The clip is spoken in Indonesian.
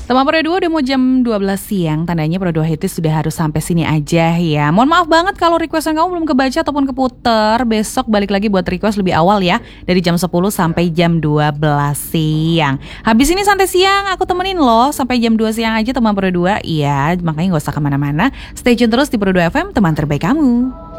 Teman Pro 2 udah mau jam 12 siang, tandanya Pro 2 Hitis sudah harus sampai sini aja ya. Mohon maaf banget kalau requestan kamu belum kebaca ataupun keputer. Besok balik lagi buat request lebih awal ya, dari jam 10 sampai jam 12 siang. Habis ini santai siang, aku temenin loh sampai jam 2 siang aja teman Pro 2. Iya, makanya gak usah kemana-mana. Stay tune terus di Pro 2 FM, teman terbaik kamu.